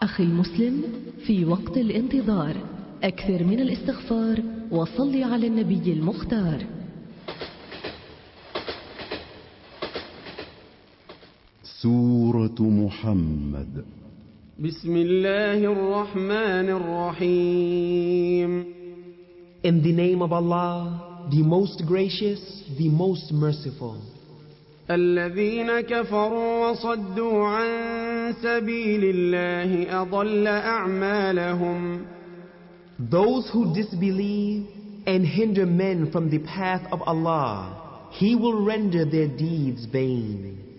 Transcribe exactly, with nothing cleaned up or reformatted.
أخي المسلم، في وقت الانتظار أكثر من الاستغفار وصل على النبي المختار. سورة محمد. بسم الله الرحمن الرحيم. In the name of Allah, the most gracious, the most merciful. الذين كفروا وصدوا عن سبيل الله أضل أعمالهم. Those who disbelieve and hinder men from the path of Allah, He will render their deeds vain.